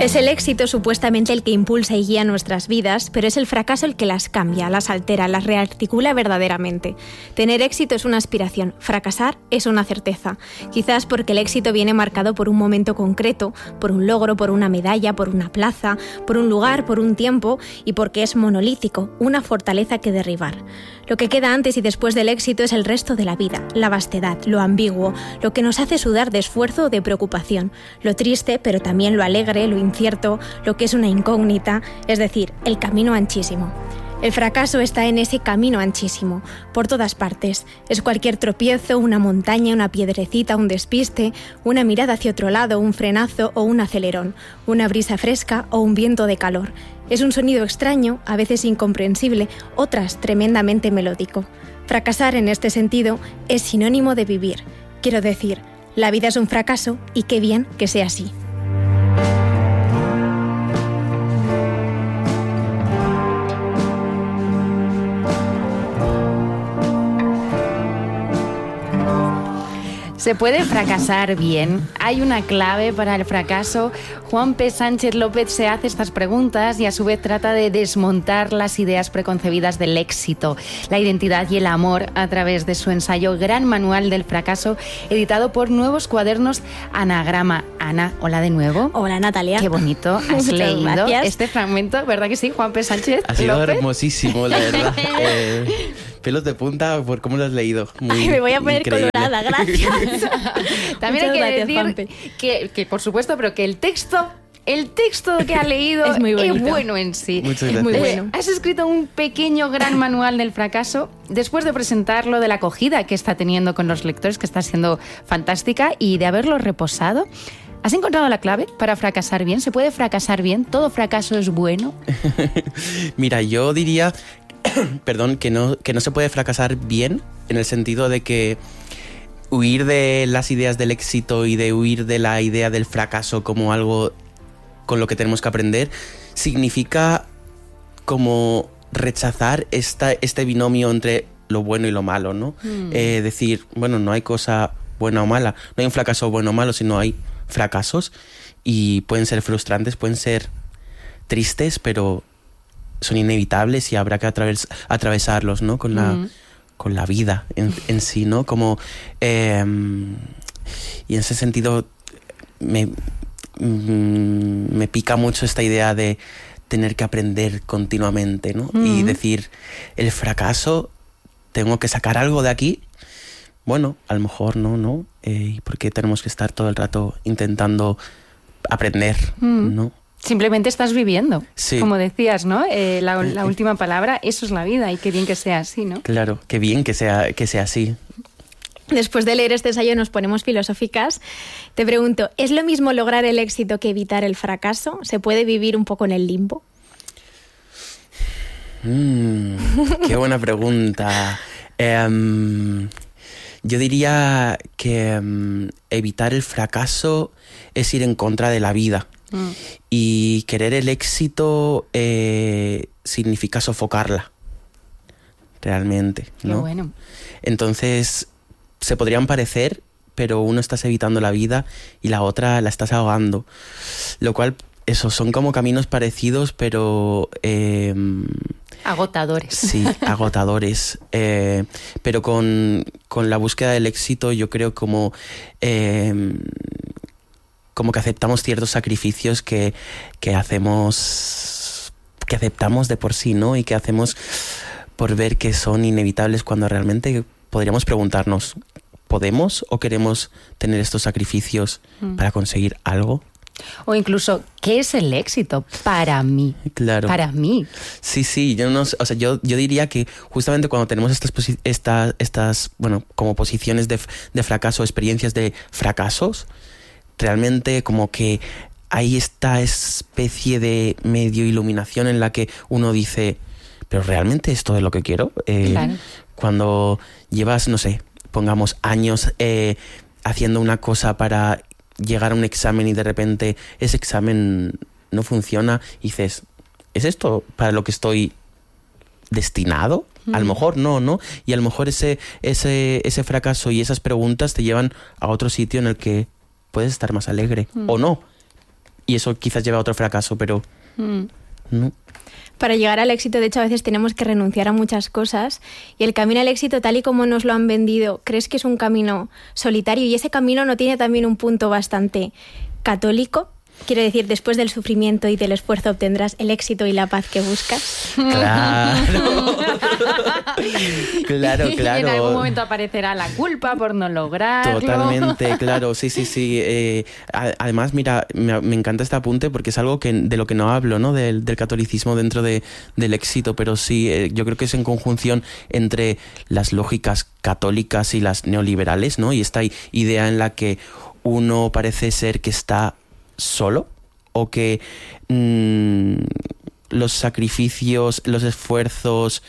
Es el éxito supuestamente el que impulsa y guía nuestras vidas, pero es el fracaso el que las cambia, las altera, las rearticula verdaderamente. Tener éxito es una aspiración, fracasar es una certeza. Quizás porque el éxito viene marcado por un momento concreto, por un logro, por una medalla, por una plaza, por un lugar, por un tiempo, y porque es monolítico, una fortaleza que derribar. Lo que queda antes y después del éxito es el resto de la vida, la vastedad, lo ambiguo, lo que nos hace sudar de esfuerzo o de preocupación, lo triste, pero también lo alegre, lo incierto, lo que es una incógnita, es decir, el camino anchísimo. El fracaso está en ese camino anchísimo, por todas partes. Es cualquier tropiezo, una montaña, una piedrecita, un despiste, una mirada hacia otro lado, un frenazo o un acelerón, una brisa fresca o un viento de calor. Es un sonido extraño, a veces incomprensible, otras tremendamente melódico. Fracasar en este sentido es sinónimo de vivir. Quiero decir, la vida es un fracaso y qué bien que sea así. ¿Se puede fracasar bien? ¿Hay una clave para el fracaso? Juan P. Sánchez López se hace estas preguntas y a su vez trata de desmontar las ideas preconcebidas del éxito, la identidad y el amor a través de su ensayo Gran Manual del Fracaso, editado por Nuevos Cuadernos Anagrama. Ana, hola de nuevo. Hola, Natalia. Qué bonito has leído gracias. Este fragmento, ¿verdad que sí, Juan P. Sánchez Ha sido López? hermosísimo, la verdad. Pelos de punta por cómo lo has leído. Ay, me voy a poner increíble. colorada, gracias. También hay que Muchas decir gracias, que, por supuesto, pero que el texto que ha leído Es muy bonito. es bueno en sí. Muchas gracias. Es muy bueno. Has escrito un pequeño gran manual del fracaso después de presentarlo, de la acogida que está teniendo con los lectores, que está siendo fantástica, y de haberlo reposado. ¿Has encontrado la clave para fracasar bien? ¿Se puede fracasar bien? ¿Todo fracaso es bueno? Mira, yo diría, perdón, que no se puede fracasar bien, en el sentido de que huir de las ideas del éxito y de huir de la idea del fracaso como algo con lo que tenemos que aprender, significa como rechazar este binomio entre lo bueno y lo malo, ¿no? Decir, bueno, no hay cosa buena o mala, no hay un fracaso bueno o malo, sino hay fracasos y pueden ser frustrantes, pueden ser tristes, pero son inevitables y habrá que atravesarlos, ¿no? Con la vida en sí, ¿no? Como, y en ese sentido me pica mucho esta idea de tener que aprender continuamente, ¿no? Y decir, el fracaso, tengo que sacar algo de aquí. Bueno, a lo mejor no, porque tenemos que estar todo el rato intentando aprender, ¿no? Simplemente estás viviendo, Sí. como decías, ¿no? La última palabra, eso es la vida, y qué bien que sea así, ¿no? Claro, qué bien que sea así. Después de leer este ensayo nos ponemos filosóficas. Te pregunto, ¿es lo mismo lograr el éxito que evitar el fracaso? ¿Se puede vivir un poco en el limbo? Qué buena pregunta. Yo diría que evitar el fracaso es ir en contra de la vida. Y querer el éxito significa sofocarla, realmente, ¿no? Qué bueno. Entonces, se podrían parecer, pero uno estás evitando la vida y la otra la estás ahogando. Lo cual, eso, son como caminos parecidos, pero... Agotadores. Sí, agotadores. Pero con la búsqueda del éxito, yo creo como que aceptamos ciertos sacrificios que aceptamos de por sí, ¿no? Y que hacemos por ver que son inevitables, cuando realmente podríamos preguntarnos, ¿podemos o queremos tener estos sacrificios para conseguir algo? O incluso, ¿qué es el éxito para mí? Claro. Para mí. Sí, yo diría que justamente cuando tenemos estas bueno, como posiciones de fracaso, experiencias de fracasos, realmente como que hay esta especie de medio iluminación en la que uno dice, pero realmente esto es lo que quiero. Claro. Cuando llevas, no sé, pongamos años haciendo una cosa para llegar a un examen y de repente ese examen no funciona y dices, ¿es esto para lo que estoy destinado? A lo mejor no. Y a lo mejor ese fracaso y esas preguntas te llevan a otro sitio en el que puedes estar más alegre o no. y eso quizás lleva a otro fracaso, pero no. Para llegar al éxito, de hecho, a veces tenemos que renunciar a muchas cosas, y el camino al éxito, tal y como nos lo han vendido, ¿crees que es un camino solitario? Y ese camino no tiene también un punto bastante católico. Quiero decir, después del sufrimiento y del esfuerzo obtendrás el éxito y la paz que buscas. Claro. Claro. Y en algún momento aparecerá la culpa por no lograrlo. Totalmente, claro, sí. Además, mira, me encanta este apunte porque es algo de lo que no hablo, ¿no? Del catolicismo dentro del éxito, pero sí, yo creo que es en conjunción entre las lógicas católicas y las neoliberales, ¿no? Y esta idea en la que uno parece ser que está solo, o que los sacrificios, los esfuerzos,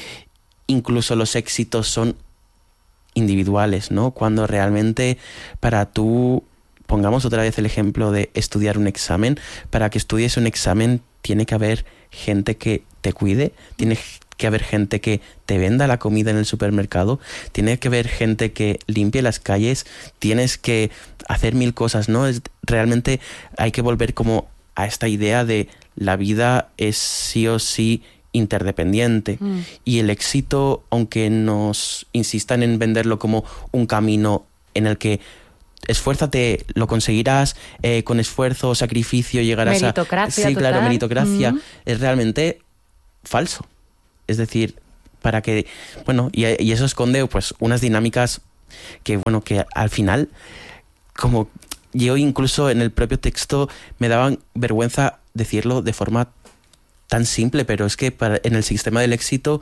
incluso los éxitos son individuales, ¿no? Cuando realmente para tú, pongamos otra vez el ejemplo de estudiar un examen, para que estudies un examen tiene que haber gente que te cuide, tiene que haber gente que te venda la comida en el supermercado, tiene que haber gente que limpie las calles, tienes que hacer 1000 cosas, ¿no? Realmente hay que volver como a esta idea de la vida es sí o sí interdependiente, y el éxito, aunque nos insistan en venderlo como un camino en el que esfuérzate, lo conseguirás, con esfuerzo, sacrificio llegarás meritocracia, sí, claro, total. meritocracia, es realmente falso. Es decir, para que, bueno, y eso esconde pues unas dinámicas que, bueno, que al final, como yo incluso en el propio texto me daban vergüenza decirlo de forma tan simple, pero es que en el sistema del éxito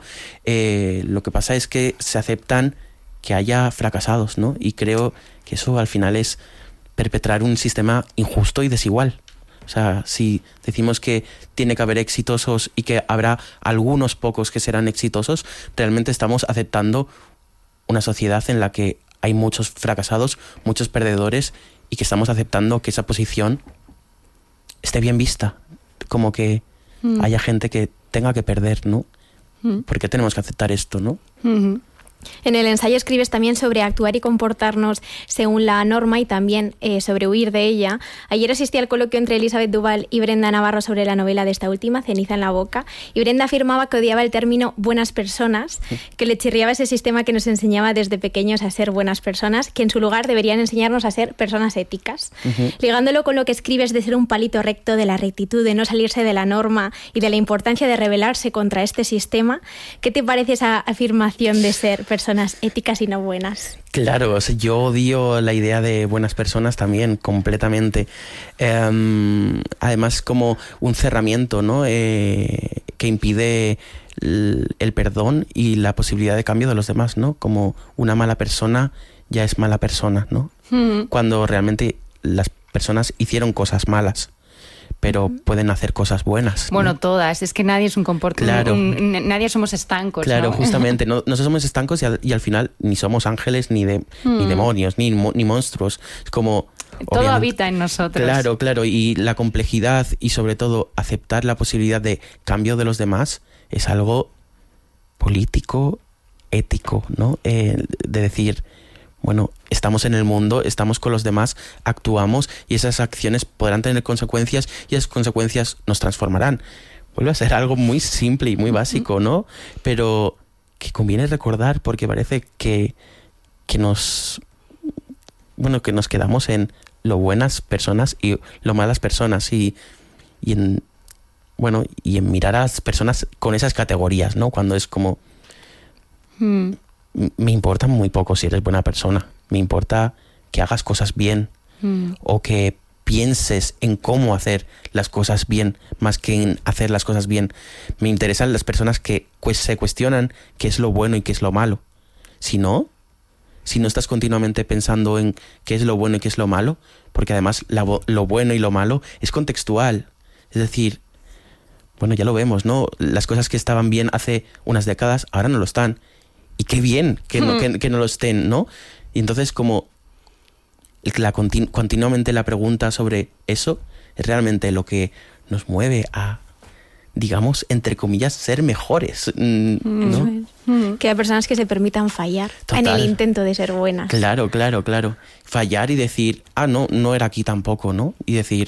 lo que pasa es que se aceptan que haya fracasados, ¿no? Y creo que eso al final es perpetrar un sistema injusto y desigual. O sea, si decimos que tiene que haber exitosos y que habrá algunos pocos que serán exitosos, realmente estamos aceptando una sociedad en la que hay muchos fracasados, muchos perdedores, y que estamos aceptando que esa posición esté bien vista. Como que haya gente que tenga que perder, ¿no? ¿Por qué tenemos que aceptar esto, no? En el ensayo escribes también sobre actuar y comportarnos según la norma, y también sobre huir de ella. Ayer asistí al coloquio entre Elizabeth Duval y Brenda Navarro sobre la novela de esta última, Ceniza en la boca, y Brenda afirmaba que odiaba el término buenas personas, que le chirriaba ese sistema que nos enseñaba desde pequeños a ser buenas personas, que en su lugar deberían enseñarnos a ser personas éticas. Ligándolo con lo que escribes de ser un palito recto, de la rectitud, de no salirse de la norma y de la importancia de rebelarse contra este sistema, ¿qué te parece esa afirmación de ser personas éticas y no buenas? Claro, o sea, yo odio la idea de buenas personas también, completamente. Además, como un cerramiento, ¿no? Que impide el perdón y la posibilidad de cambio de los demás, ¿no? Como una mala persona ya es mala persona, ¿no? Cuando realmente las personas hicieron cosas malas, pero pueden hacer cosas buenas, ¿no? Bueno, todas. Es que nadie es un comportamiento. Claro. Nadie somos estancos, Claro, ¿no? justamente. No somos estancos y al final ni somos ángeles, ni demonios, ni monstruos. Es como... Todo habita en nosotros. Claro. Y la complejidad y sobre todo aceptar la posibilidad de cambio de los demás es algo político, ético, ¿no? De decir... Bueno, estamos en el mundo, estamos con los demás, actuamos, y esas acciones podrán tener consecuencias, y esas consecuencias nos transformarán. Vuelve a ser algo muy simple y muy básico, ¿no? Pero que conviene recordar, porque parece que nos quedamos en lo buenas personas y lo malas personas, y en mirar a las personas con esas categorías, ¿no? Cuando es como... Me importa muy poco si eres buena persona. Me importa que hagas cosas bien, o que pienses en cómo hacer las cosas bien más que en hacer las cosas bien. Me interesan las personas que se cuestionan qué es lo bueno y qué es lo malo. Si no estás continuamente pensando en qué es lo bueno y qué es lo malo, porque además lo bueno y lo malo es contextual. Es decir, bueno, ya lo vemos, ¿no? Las cosas que estaban bien hace unas décadas ahora no lo están. Y qué bien que no lo estén, ¿no? Y entonces, como continuamente la pregunta sobre eso es realmente lo que nos mueve a, digamos, entre comillas, ser mejores, ¿no? Que hay personas que se permitan fallar. Total. En el intento de ser buenas. Claro. Fallar y decir, no era aquí tampoco, ¿no? Y decir,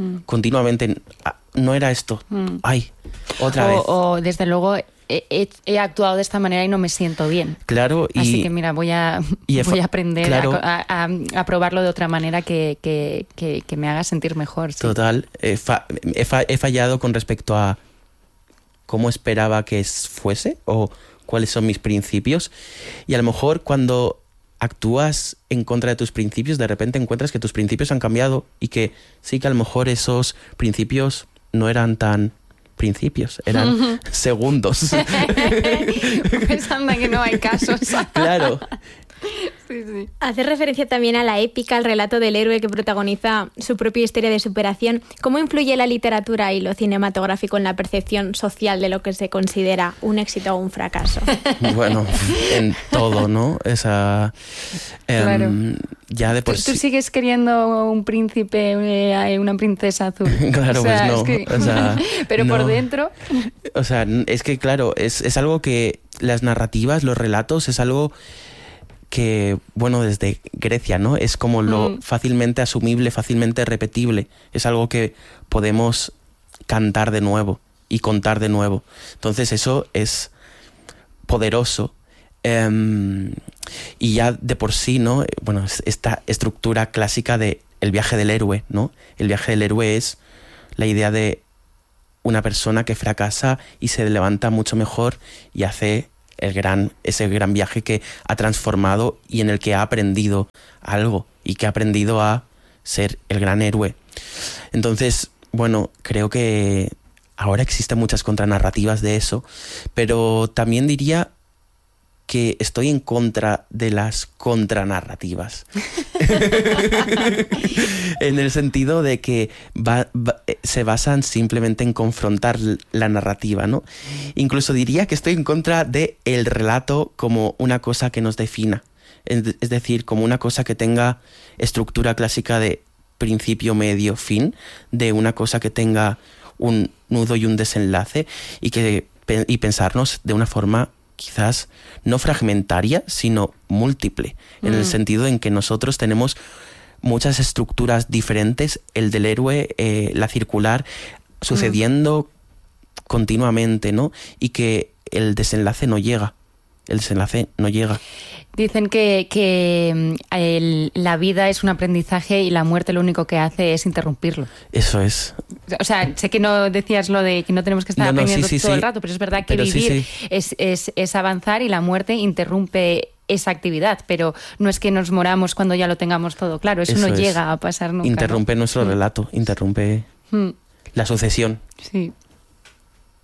continuamente, no era esto, ay, otra vez. O desde luego he actuado de esta manera y no me siento bien. Claro. Así que mira, voy a aprender claro, a probarlo de otra manera que me haga sentir mejor. Sí. Total, he fallado con respecto a cómo esperaba que fuese o cuáles son mis principios, y a lo mejor cuando actúas en contra de tus principios, de repente encuentras que tus principios han cambiado y que sí, que a lo mejor esos principios no eran tan principios, eran segundos. Pues anda que no hay casos. Claro. Sí, sí. Hace referencia también a la épica, al relato del héroe que protagoniza su propia historia de superación. ¿Cómo influye la literatura y lo cinematográfico en la percepción social de lo que se considera un éxito o un fracaso? Bueno, en todo, ¿no? Claro. Ya de por ¿Tú sigues queriendo un príncipe, una princesa azul? Claro, pues no. Pero no. por dentro... O sea, es que claro, es algo que las narrativas, los relatos, es algo que, bueno, desde Grecia, ¿no? Es como lo fácilmente asumible, fácilmente repetible. Es algo que podemos cantar de nuevo y contar de nuevo. Entonces eso es poderoso. Y ya de por sí, ¿no? Bueno, esta estructura clásica de el viaje del héroe, ¿no? El viaje del héroe es la idea de una persona que fracasa y se levanta mucho mejor y hace ese gran viaje que ha transformado y en el que ha aprendido algo y que ha aprendido a ser el gran héroe. Entonces, bueno, creo que ahora existen muchas contranarrativas de eso, pero también diría que estoy en contra de las contranarrativas. En el sentido de que se basan simplemente en confrontar la narrativa, ¿no? Incluso diría que estoy en contra de el relato como una cosa que nos defina. Es decir, como una cosa que tenga estructura clásica de principio, medio, fin, de una cosa que tenga un nudo y un desenlace y pensarnos de una forma quizás no fragmentaria, sino múltiple, en el sentido en que nosotros tenemos muchas estructuras diferentes, el del héroe, la circular, sucediendo continuamente, ¿no? Y que el desenlace no llega. Dicen que la vida es un aprendizaje y la muerte lo único que hace es interrumpirlo. Eso es. O sea, sé que no decías lo de que no tenemos que estar aprendiendo todo el rato, pero es verdad que vivir es avanzar y la muerte interrumpe esa actividad, pero no es que nos moramos cuando ya lo tengamos todo claro, eso no llega a pasar nunca. Interrumpe nuestro relato, interrumpe la sucesión. Sí.